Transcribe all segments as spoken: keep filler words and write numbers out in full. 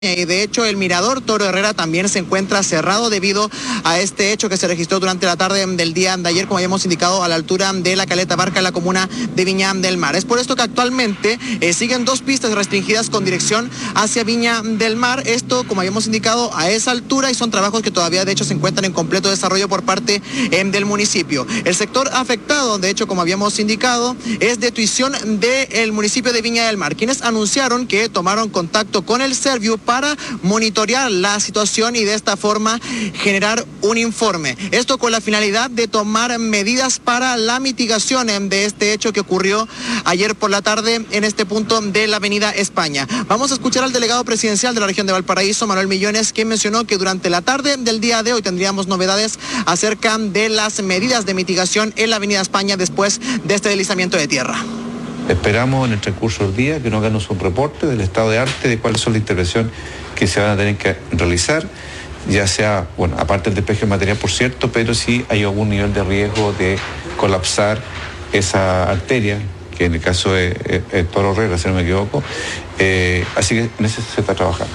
Y de hecho el mirador Toro Herrera también se encuentra cerrado debido a este hecho que se registró durante la tarde del día de ayer, como habíamos indicado, a la altura de la Caleta Barca, en la comuna de Viña del Mar. Es por esto que actualmente eh, siguen dos pistas restringidas con dirección hacia Viña del Mar. Esto, como habíamos indicado, a esa altura, y son trabajos que todavía de hecho se encuentran en completo desarrollo por parte eh, del municipio. El sector afectado, de hecho, como habíamos indicado, es de Tuición del municipio de Viña del Mar, quienes anunciaron que tomaron contacto con el Serviu para monitorear la situación y de esta forma generar un informe. Esto con la finalidad de tomar medidas para la mitigación de este hecho que ocurrió ayer por la tarde en este punto de la avenida España. Vamos a escuchar al delegado presidencial de la región de Valparaíso, Manuel Millones, quien mencionó que durante la tarde del día de hoy tendríamos novedades acerca de las medidas de mitigación en la avenida España después de este deslizamiento de tierra. Esperamos en el transcurso del día que nos hagan un reporte del estado de arte, de cuáles son las intervenciones que se van a tener que realizar, ya sea, bueno, aparte del despeje material, por cierto, pero si hay algún nivel de riesgo de colapsar esa arteria, que en el caso de, de, de Toro Herrera, si no me equivoco, eh, así que en eso se está trabajando.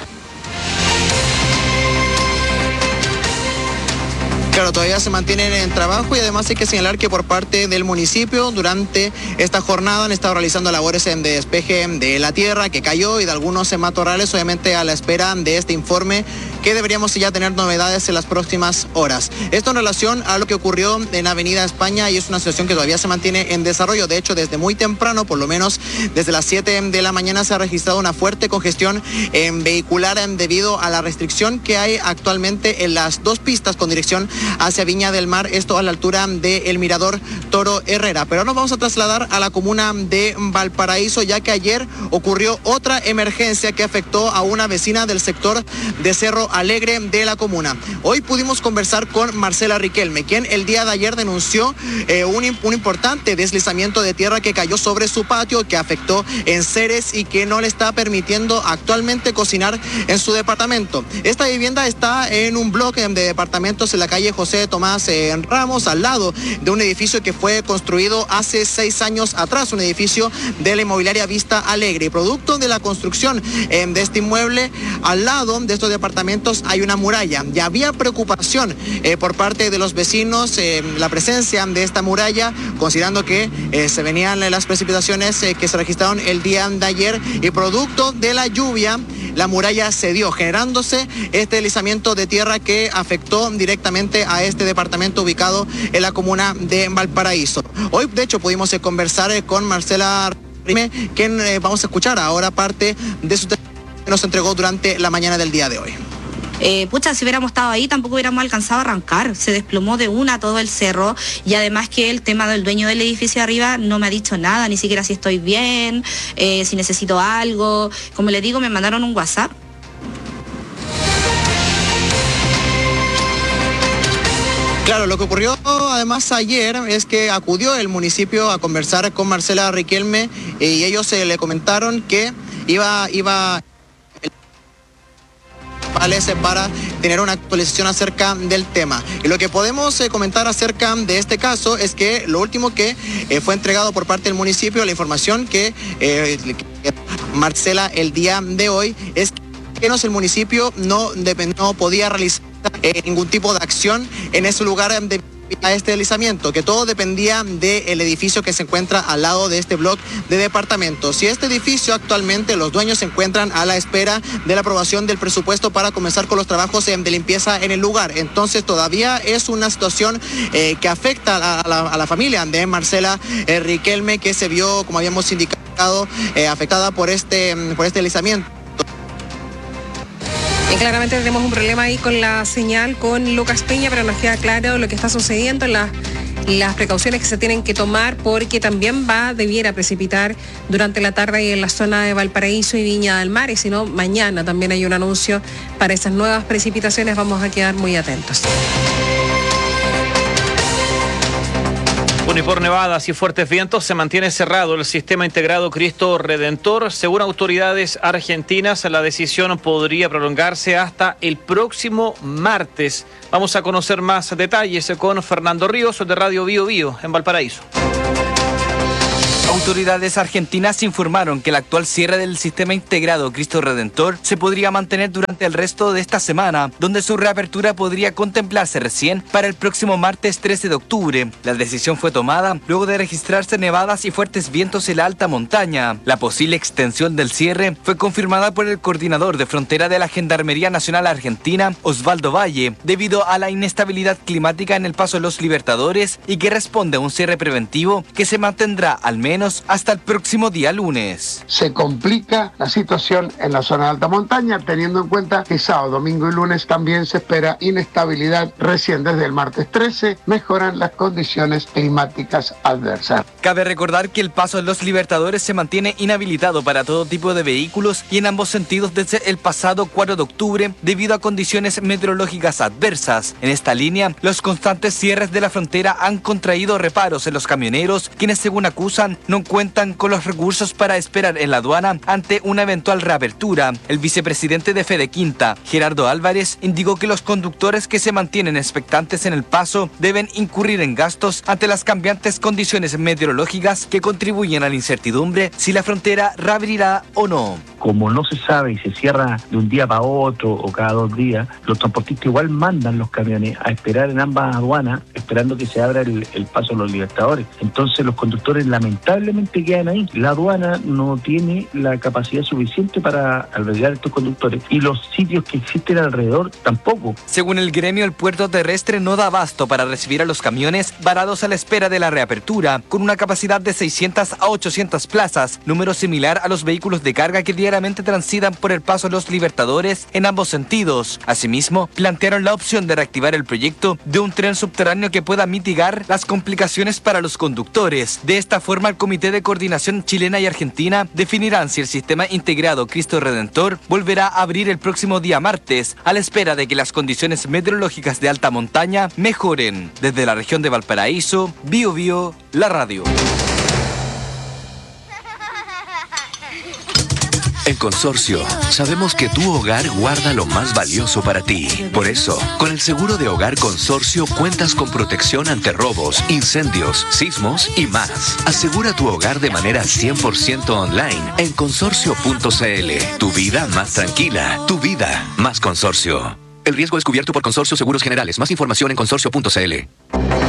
Claro, todavía se mantienen en trabajo y además hay que señalar que por parte del municipio durante esta jornada han estado realizando labores de despeje de la tierra que cayó y de algunos matorrales, obviamente a la espera de este informe que deberíamos ya tener novedades en las próximas horas. Esto en relación a lo que ocurrió en Avenida España, y es una situación que todavía se mantiene en desarrollo. De hecho, desde muy temprano, por lo menos desde las siete de la mañana, se ha registrado una fuerte congestión en vehicular en debido a la restricción que hay actualmente en las dos pistas con dirección hacia Viña del Mar, esto a la altura del mirador Toro Herrera. Pero ahora nos vamos a trasladar a la comuna de Valparaíso, ya que ayer ocurrió otra emergencia que afectó a una vecina del sector de Cerro Alegre de la comuna. Hoy pudimos conversar con Marcela Riquelme, quien el día de ayer denunció eh, un, un importante deslizamiento de tierra que cayó sobre su patio, que afectó enseres y que no le está permitiendo actualmente cocinar en su departamento. Esta vivienda está en un bloque de departamentos en la calle José Tomás eh, Ramos, al lado de un edificio que fue construido hace seis años atrás, un edificio de la inmobiliaria Vista Alegre. Producto de la construcción eh, de este inmueble, al lado de estos departamentos hay una muralla. Ya había preocupación eh, por parte de los vecinos eh, la presencia de esta muralla, considerando que eh, se venían las precipitaciones eh, que se registraron el día de ayer, y producto de la lluvia la muralla cedió, generándose este deslizamiento de tierra que afectó directamente a este departamento ubicado en la comuna de Valparaíso. Hoy, de hecho, pudimos eh, conversar eh, con Marcela Riquelme, quien eh, vamos a escuchar ahora parte de su testimonio que nos entregó durante la mañana del día de hoy. Eh, pucha, si hubiéramos estado ahí tampoco hubiéramos alcanzado a arrancar, se desplomó de una todo el cerro, y además que el tema del dueño del edificio de arriba no me ha dicho nada, ni siquiera si estoy bien, eh, si necesito algo. Como le digo, me mandaron un WhatsApp. Claro, lo que ocurrió además ayer es que acudió el municipio a conversar con Marcela Riquelme y ellos eh, le comentaron que iba iba para tener una actualización acerca del tema. Y lo que podemos eh, comentar acerca de este caso es que lo último que eh, fue entregado por parte del municipio, la información que, eh, que Marcela el día de hoy, es que el municipio no, no podía realizar eh, ningún tipo de acción en ese lugar de a este deslizamiento, que todo dependía del edificio que se encuentra al lado de este bloque de departamentos. Y este edificio actualmente los dueños se encuentran a la espera de la aprobación del presupuesto para comenzar con los trabajos de limpieza en el lugar. Entonces todavía es una situación eh, que afecta a, a, la, a la familia de Marcela eh, Riquelme, que se vio, como habíamos indicado, eh, afectada por este, por este deslizamiento. Y claramente tenemos un problema ahí con la señal con Lucas Peña, pero nos queda claro lo que está sucediendo, las, las precauciones que se tienen que tomar, porque también va, debiera precipitar durante la tarde y en la zona de Valparaíso y Viña del Mar, y si no, mañana también hay un anuncio para esas nuevas precipitaciones, vamos a quedar muy atentos. Bueno, y por nevadas y fuertes vientos se mantiene cerrado el sistema integrado Cristo Redentor. Según autoridades argentinas, la decisión podría prolongarse hasta el próximo martes. Vamos a conocer más detalles con Fernando Ríos de Radio Bio Bio en Valparaíso. Autoridades argentinas informaron que el actual cierre del sistema integrado Cristo Redentor se podría mantener durante el resto de esta semana, donde su reapertura podría contemplarse recién para el próximo martes trece de octubre. La decisión fue tomada luego de registrarse nevadas y fuertes vientos en la alta montaña. La posible extensión del cierre fue confirmada por el coordinador de frontera de la Gendarmería Nacional Argentina, Osvaldo Valle, debido a la inestabilidad climática en el Paso de los Libertadores y que responde a un cierre preventivo que se mantendrá al menos hasta el próximo día lunes. Se complica la situación en la zona de alta montaña, teniendo en cuenta que sábado, domingo y lunes también se espera inestabilidad. Recién desde el martes trece mejoran las condiciones climáticas adversas. Cabe recordar que el Paso de los Libertadores se mantiene inhabilitado para todo tipo de vehículos y en ambos sentidos desde el pasado cuatro de octubre debido a condiciones meteorológicas adversas. En esta línea, los constantes cierres de la frontera han contraído reparos en los camioneros, quienes según acusan no cuentan con los recursos para esperar en la aduana ante una eventual reapertura. El vicepresidente de Fede Quinta, Gerardo Álvarez, indicó que los conductores que se mantienen expectantes en el paso deben incurrir en gastos ante las cambiantes condiciones meteorológicas que contribuyen a la incertidumbre si la frontera reabrirá o no. Como no se sabe y se cierra de un día para otro o cada dos días, los transportistas igual mandan los camiones a esperar en ambas aduanas, esperando que se abra el, el paso de los Libertadores. Entonces los conductores lamentablemente quedan ahí. La aduana no tiene la capacidad suficiente para albergar a estos conductores y los sitios que existen alrededor tampoco. Según el gremio, el puerto terrestre no da abasto para recibir a los camiones varados a la espera de la reapertura, con una capacidad de seiscientas a ochocientas plazas, número similar a los vehículos de carga que diariamente transitan por el Paso de los Libertadores en ambos sentidos. Asimismo, plantearon la opción de reactivar el proyecto de un tren subterráneo que pueda mitigar las complicaciones para los conductores. De esta forma, el Comité de Coordinación Chilena y Argentina definirán si el sistema integrado Cristo Redentor volverá a abrir el próximo día martes, a la espera de que las condiciones meteorológicas de alta montaña mejoren. Desde la región de Valparaíso, Bio Bio, la radio. En Consorcio, sabemos que tu hogar guarda lo más valioso para ti. Por eso, con el seguro de hogar Consorcio cuentas con protección ante robos, incendios, sismos y más. Asegura tu hogar de manera cien por ciento online en consorcio punto c l. Tu vida más tranquila, tu vida más Consorcio. El riesgo es cubierto por Consorcio Seguros Generales. Más información en consorcio punto c l.